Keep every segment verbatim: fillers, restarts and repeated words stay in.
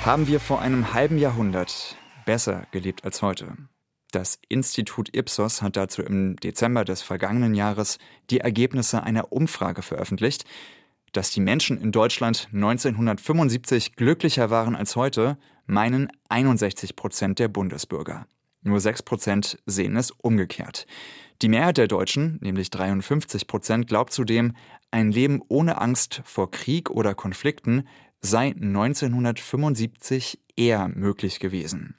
Haben wir vor einem halben Jahrhundert besser gelebt als heute? Das Institut Ipsos hat dazu im Dezember des vergangenen Jahres die Ergebnisse einer Umfrage veröffentlicht. Dass die Menschen in Deutschland neunzehnhundertfünfundsiebzig glücklicher waren als heute, meinen einundsechzig Prozent der Bundesbürger. Nur sechs Prozent sehen es umgekehrt. Die Mehrheit der Deutschen, nämlich dreiundfünfzig Prozent, glaubt zudem, ein Leben ohne Angst vor Krieg oder Konflikten sei neunzehnhundertfünfundsiebzig eher möglich gewesen.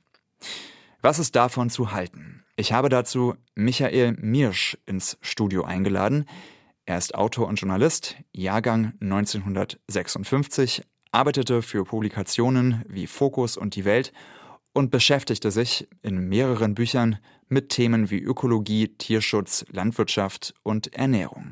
Was ist davon zu halten? Ich habe dazu Michael Miersch ins Studio eingeladen. Er ist Autor und Journalist, Jahrgang neunzehnhundertsechsundfünfzig, arbeitete für Publikationen wie Focus und Die Welt und beschäftigte sich in mehreren Büchern mit Themen wie Ökologie, Tierschutz, Landwirtschaft und Ernährung.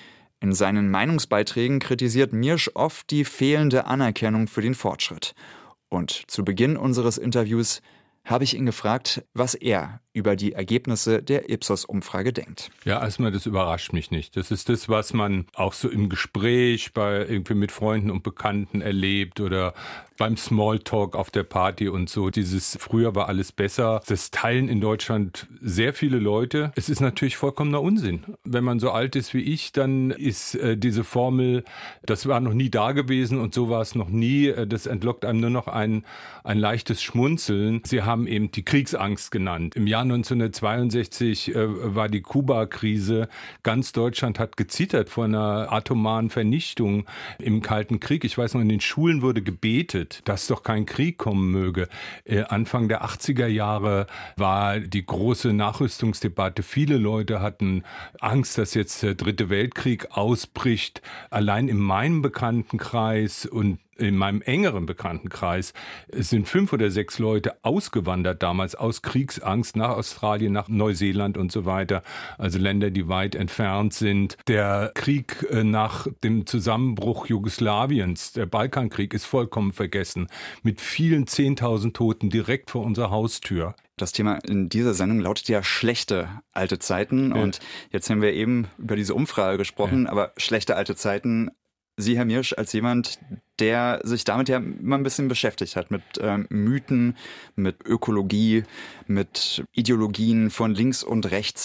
In seinen Meinungsbeiträgen kritisiert Miersch oft die fehlende Anerkennung für den Fortschritt. Und zu Beginn unseres Interviews habe ich ihn gefragt, was er über die Ergebnisse der Ipsos-Umfrage denkt. Ja, erstmal, das überrascht mich nicht. Das ist das, was man auch so im Gespräch bei irgendwie mit Freunden und Bekannten erlebt oder beim Smalltalk auf der Party und so. Dieses früher war alles besser. Das teilen in Deutschland sehr viele Leute. Es ist natürlich vollkommener Unsinn. Wenn man so alt ist wie ich, dann ist äh, diese Formel, das war noch nie da gewesen und so war es noch nie. Das entlockt einem nur noch ein, ein leichtes Schmunzeln. Sie haben eben die Kriegsangst genannt. Im Jahr neunzehnhundertzweiundsechzig äh, war die Kuba-Krise. Ganz Deutschland hat gezittert vor einer atomaren Vernichtung im Kalten Krieg. Ich weiß noch, in den Schulen wurde gebetet, dass doch kein Krieg kommen möge. Äh, Anfang der achtziger Jahre war die große Nachrüstungsdebatte. Viele Leute hatten Angst, dass jetzt der Dritte Weltkrieg ausbricht. Allein in meinem Bekanntenkreis und in meinem engeren Bekanntenkreis sind fünf oder sechs Leute ausgewandert damals aus Kriegsangst nach Australien, nach Neuseeland und so weiter. Also Länder, die weit entfernt sind. Der Krieg nach dem Zusammenbruch Jugoslawiens, der Balkankrieg, ist vollkommen vergessen. Mit vielen zehntausend Toten direkt vor unserer Haustür. Das Thema in dieser Sendung lautet ja schlechte alte Zeiten. Ja. Und jetzt haben wir eben über diese Umfrage gesprochen, ja. Aber schlechte alte Zeiten. Sie, Herr Miersch, als jemand, der sich damit ja immer ein bisschen beschäftigt hat, mit ähm, Mythen, mit Ökologie, mit Ideologien von links und rechts.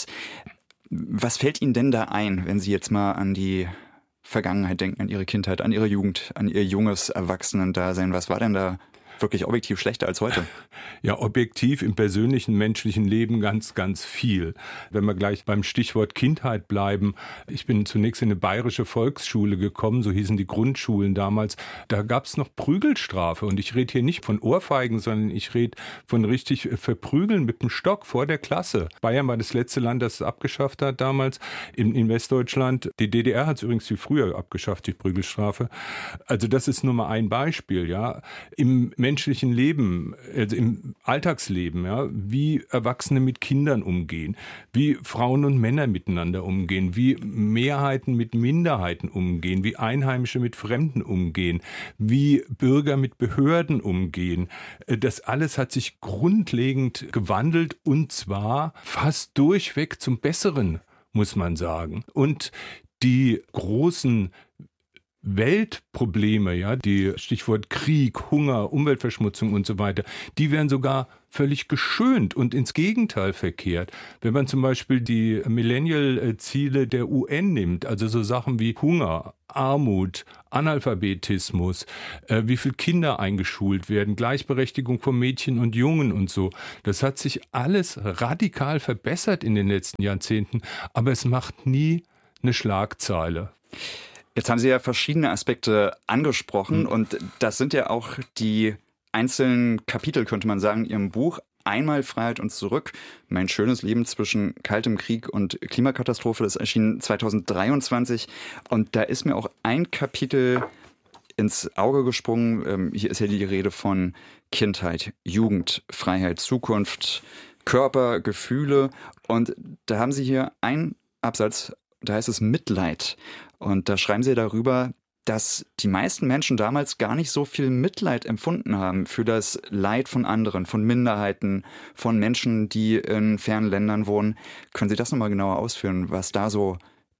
Was fällt Ihnen denn da ein, wenn Sie jetzt mal an die Vergangenheit denken, an Ihre Kindheit, an Ihre Jugend, an Ihr junges Erwachsenendasein? Was war denn da wirklich objektiv schlechter als heute? Ja, objektiv im persönlichen menschlichen Leben ganz, ganz viel. Wenn wir gleich beim Stichwort Kindheit bleiben. Ich bin zunächst in eine bayerische Volksschule gekommen, so hießen die Grundschulen damals. Da gab es noch Prügelstrafe. Und ich rede hier nicht von Ohrfeigen, sondern ich rede von richtig Verprügeln mit dem Stock vor der Klasse. Bayern war das letzte Land, das es abgeschafft hat damals. In, in Westdeutschland, die D D R hat es übrigens viel früher abgeschafft, die Prügelstrafe. Also das ist nur mal ein Beispiel, ja. Im menschlichen Leben, also im Alltagsleben, ja, wie Erwachsene mit Kindern umgehen, wie Frauen und Männer miteinander umgehen, wie Mehrheiten mit Minderheiten umgehen, wie Einheimische mit Fremden umgehen, wie Bürger mit Behörden umgehen. Das alles hat sich grundlegend gewandelt und zwar fast durchweg zum Besseren, muss man sagen. Und die großen Weltprobleme, ja, die Stichwort Krieg, Hunger, Umweltverschmutzung und so weiter, die werden sogar völlig geschönt und ins Gegenteil verkehrt. Wenn man zum Beispiel die Millennial-Ziele der U N nimmt, also so Sachen wie Hunger, Armut, Analphabetismus, äh, wie viele Kinder eingeschult werden, Gleichberechtigung von Mädchen und Jungen und so. Das hat sich alles radikal verbessert in den letzten Jahrzehnten, aber es macht nie eine Schlagzeile. Jetzt haben Sie ja verschiedene Aspekte angesprochen mhm. und das sind ja auch die einzelnen Kapitel, könnte man sagen, in Ihrem Buch. Einmal Freiheit und zurück, mein schönes Leben zwischen kaltem Krieg und Klimakatastrophe, das erschien zweitausenddreiundzwanzig und da ist mir auch ein Kapitel ins Auge gesprungen. Hier ist ja die Rede von Kindheit, Jugend, Freiheit, Zukunft, Körper, Gefühle und da haben Sie hier einen Absatz, da heißt es Mitleid. Und da schreiben Sie darüber, dass die meisten Menschen damals gar nicht so viel Mitleid empfunden haben für das Leid von anderen, von Minderheiten, von Menschen, die in fernen Ländern wohnen. Können Sie das nochmal genauer ausführen, was da so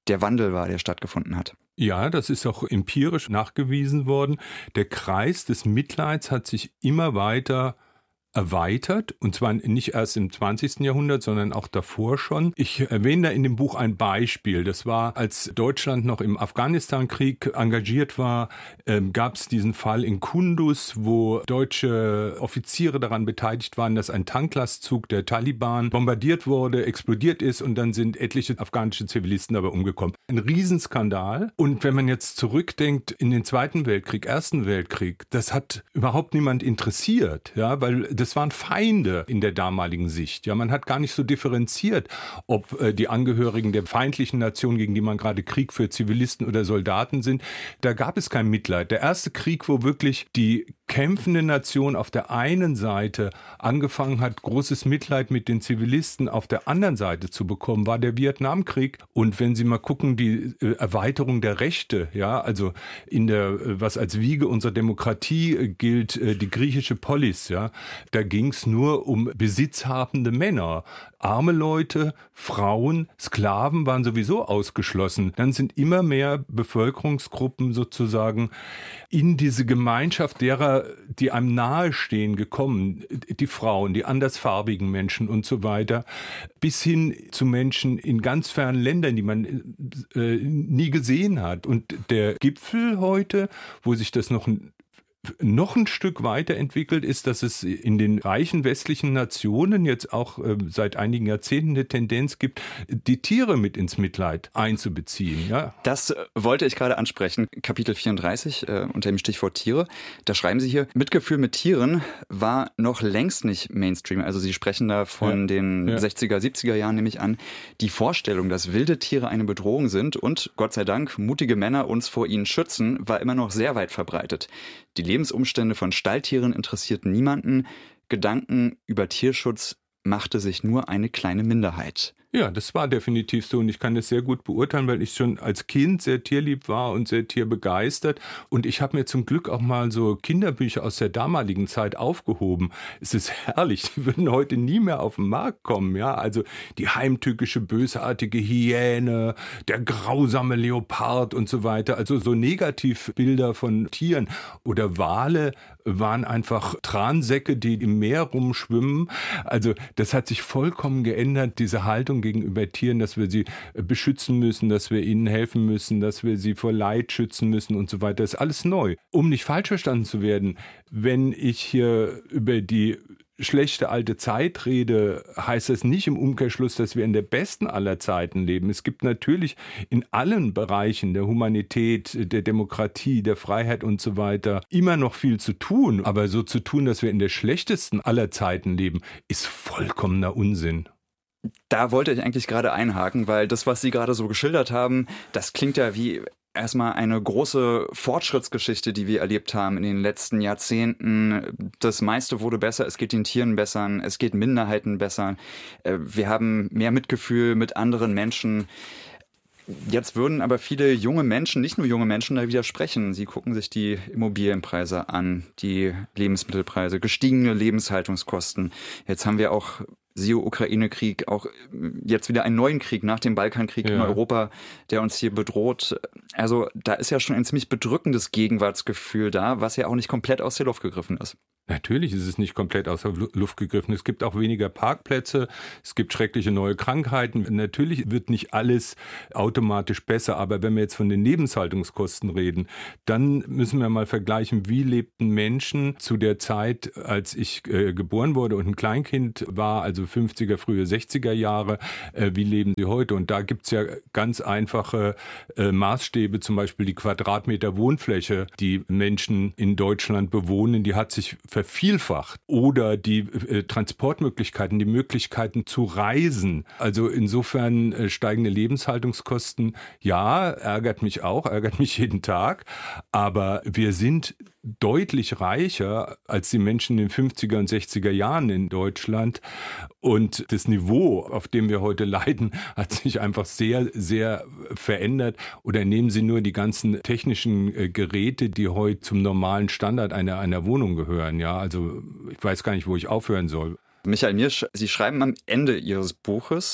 der Wandel war, der stattgefunden hat. Ja, das ist auch empirisch nachgewiesen worden. Der Kreis des Mitleids hat sich immer weiter erweitert, und zwar nicht erst im zwanzigsten Jahrhundert, sondern auch davor schon. Ich erwähne da in dem Buch ein Beispiel. Das war, als Deutschland noch im Afghanistan-Krieg engagiert war, ähm, gab es diesen Fall in Kunduz, wo deutsche Offiziere daran beteiligt waren, dass ein Tanklastzug der Taliban bombardiert wurde, explodiert ist, und dann sind etliche afghanische Zivilisten dabei umgekommen. Ein Riesenskandal. Und wenn man jetzt zurückdenkt in den Zweiten Weltkrieg, Ersten Weltkrieg, das hat überhaupt niemand interessiert, ja, weil das waren Feinde in der damaligen Sicht. Ja, man hat gar nicht so differenziert, ob äh, die Angehörigen der feindlichen Nation, gegen die man gerade Krieg führt, Zivilisten oder Soldaten sind. Da gab es kein Mitleid. Der erste Krieg, wo wirklich die kämpfende Nation auf der einen Seite angefangen hat, großes Mitleid mit den Zivilisten auf der anderen Seite zu bekommen, war der Vietnamkrieg. Und wenn Sie mal gucken, die äh, Erweiterung der Rechte, ja, also in der, äh, was als Wiege unserer Demokratie äh, gilt, äh, die griechische Polis, ja, da ging es nur um besitzhabende Männer. Arme Leute, Frauen, Sklaven waren sowieso ausgeschlossen. Dann sind immer mehr Bevölkerungsgruppen sozusagen in diese Gemeinschaft derer, die einem nahestehen, gekommen. Die Frauen, die andersfarbigen Menschen und so weiter. Bis hin zu Menschen in ganz fernen Ländern, die man äh, nie gesehen hat. Und der Gipfel heute, wo sich das noch ein noch ein Stück weiterentwickelt ist, dass es in den reichen westlichen Nationen jetzt auch äh, seit einigen Jahrzehnten eine Tendenz gibt, die Tiere mit ins Mitleid einzubeziehen. Ja. Das wollte ich gerade ansprechen. Kapitel vierunddreißig äh, unter dem Stichwort Tiere. Da schreiben Sie hier, Mitgefühl mit Tieren war noch längst nicht Mainstream. Also Sie sprechen da von ja. den ja. sechziger, siebziger Jahren, nehme ich an. Die Vorstellung, dass wilde Tiere eine Bedrohung sind und, Gott sei Dank, mutige Männer uns vor ihnen schützen, war immer noch sehr weit verbreitet. Die Lebensumstände von Stalltieren interessierten niemanden. Gedanken über Tierschutz machte sich nur eine kleine Minderheit. Ja, das war definitiv so, und ich kann das sehr gut beurteilen, weil ich schon als Kind sehr tierlieb war und sehr tierbegeistert, und ich habe mir zum Glück auch mal so Kinderbücher aus der damaligen Zeit aufgehoben. Es ist herrlich, die würden heute nie mehr auf den Markt kommen, ja, also die heimtückische, bösartige Hyäne, der grausame Leopard und so weiter, also so Negativbilder von Tieren. Oder Wale waren einfach Transäcke, die im Meer rumschwimmen. Also das hat sich vollkommen geändert, diese Haltung gegenüber Tieren, dass wir sie beschützen müssen, dass wir ihnen helfen müssen, dass wir sie vor Leid schützen müssen und so weiter. Das ist alles neu. Um nicht falsch verstanden zu werden, wenn ich hier über die schlechte alte Zeit rede, heißt das nicht im Umkehrschluss, dass wir in der besten aller Zeiten leben. Es gibt natürlich in allen Bereichen der Humanität, der Demokratie, der Freiheit und so weiter immer noch viel zu tun. Aber so zu tun, dass wir in der schlechtesten aller Zeiten leben, ist vollkommener Unsinn. Da wollte ich eigentlich gerade einhaken, weil das, was Sie gerade so geschildert haben, das klingt ja wie erstmal eine große Fortschrittsgeschichte, die wir erlebt haben in den letzten Jahrzehnten. Das meiste wurde besser, es geht den Tieren besser, es geht Minderheiten besser. Wir haben mehr Mitgefühl mit anderen Menschen. Jetzt würden aber viele junge Menschen, nicht nur junge Menschen, da widersprechen. Sie gucken sich die Immobilienpreise an, die Lebensmittelpreise, gestiegene Lebenshaltungskosten. Jetzt haben wir auch, siehe Ukraine-Krieg, auch jetzt wieder einen neuen Krieg nach dem Balkankrieg ja. in Europa, der uns hier bedroht. Also da ist ja schon ein ziemlich bedrückendes Gegenwartsgefühl da, was ja auch nicht komplett aus der Luft gegriffen ist. Natürlich ist es nicht komplett aus der Luft gegriffen. Es gibt auch weniger Parkplätze, es gibt schreckliche neue Krankheiten. Natürlich wird nicht alles automatisch besser, aber wenn wir jetzt von den Lebenshaltungskosten reden, dann müssen wir mal vergleichen, wie lebten Menschen zu der Zeit, als ich äh, geboren wurde und ein Kleinkind war, also fünfziger, frühe sechziger Jahre, äh, wie leben sie heute? Und da gibt's ja ganz einfache äh, Maßstäbe, zum Beispiel die Quadratmeter Wohnfläche, die Menschen in Deutschland bewohnen, die hat sich vervielfacht. Oder die äh, Transportmöglichkeiten, die Möglichkeiten zu reisen. Also insofern äh, steigende Lebenshaltungskosten, ja, ärgert mich auch, ärgert mich jeden Tag. Aber wir sind deutlich reicher als die Menschen in den fünfziger und sechziger Jahren in Deutschland. Und das Niveau, auf dem wir heute leiden, hat sich einfach sehr, sehr verändert. Oder nehmen Sie nur die ganzen technischen äh, Geräte, die heute zum normalen Standard einer, einer Wohnung gehören. Ja, also ich weiß gar nicht, wo ich aufhören soll. Michael Miersch, Sie schreiben am Ende Ihres Buches,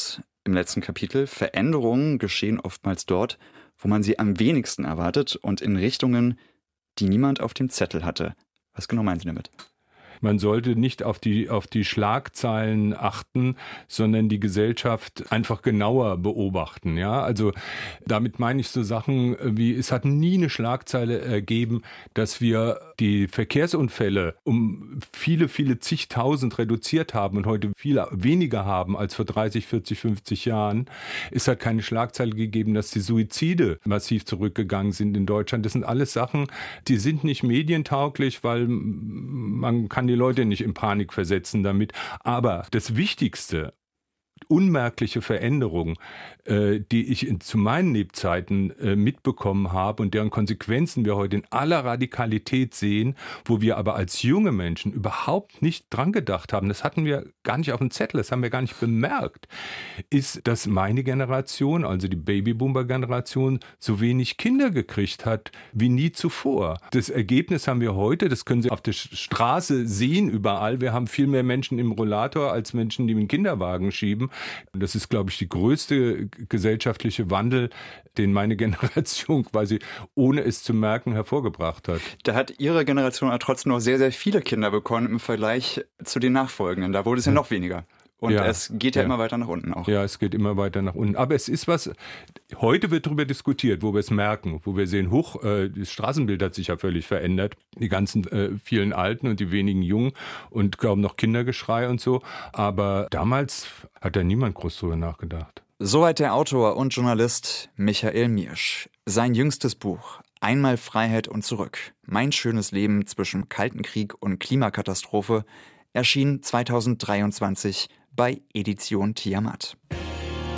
im letzten Kapitel, Veränderungen geschehen oftmals dort, wo man sie am wenigsten erwartet und in Richtungen, die niemand auf dem Zettel hatte. Was genau meinen Sie damit? Man sollte nicht auf die, auf die Schlagzeilen achten, sondern die Gesellschaft einfach genauer beobachten. Ja, also damit meine ich so Sachen wie, es hat nie eine Schlagzeile ergeben, dass wir die Verkehrsunfälle um viele, viele zigtausend reduziert haben und heute viel weniger haben als vor dreißig, vierzig, fünfzig Jahren. Es hat keine Schlagzeile gegeben, dass die Suizide massiv zurückgegangen sind in Deutschland. Das sind alles Sachen, die sind nicht medientauglich, weil man kann die Leute nicht in Panik versetzen damit. Aber das Wichtigste, unmerkliche Veränderung, äh, die ich in, zu meinen Lebzeiten äh, mitbekommen habe und deren Konsequenzen wir heute in aller Radikalität sehen, wo wir aber als junge Menschen überhaupt nicht dran gedacht haben, das hatten wir gar nicht auf dem Zettel, das haben wir gar nicht bemerkt, ist, dass meine Generation, also die Babyboomer-Generation, so wenig Kinder gekriegt hat wie nie zuvor. Das Ergebnis haben wir heute, das können Sie auf der Straße sehen überall, wir haben viel mehr Menschen im Rollator als Menschen, die mit dem Kinderwagen schieben. Das ist, glaube ich, die größte gesellschaftliche Wandel, den meine Generation quasi, ohne es zu merken, hervorgebracht hat. Da hat Ihre Generation aber trotzdem noch sehr, sehr viele Kinder bekommen im Vergleich zu den Nachfolgenden. Da wurde es ja noch weniger. Und ja, es geht ja, ja immer weiter nach unten auch. Ja, es geht immer weiter nach unten. Aber es ist was, heute wird darüber diskutiert, wo wir es merken, wo wir sehen, huch, äh, das Straßenbild hat sich ja völlig verändert. Die ganzen äh, vielen Alten und die wenigen Jungen und kaum noch Kindergeschrei und so. Aber damals hat da niemand groß drüber nachgedacht. Soweit der Autor und Journalist Michael Miersch. Sein jüngstes Buch Einmal Freiheit und zurück. Mein schönes Leben zwischen Kalten Krieg und Klimakatastrophe erschien zweitausenddreiundzwanzig bei Edition Tiamat.